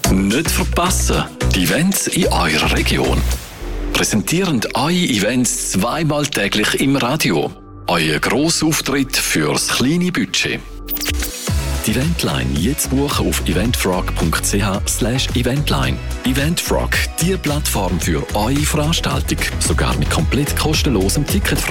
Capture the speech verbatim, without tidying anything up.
Nicht verpassen, die Events in eurer Region. Präsentieren eure Events zweimal täglich im Radio. Euer Grossauftritt fürs kleine Budget. Die Eventline jetzt buchen auf eventfrog punkt c h slash eventline. Eventfrog, die Plattform für eure Veranstaltung. Sogar mit komplett kostenlosem Ticket.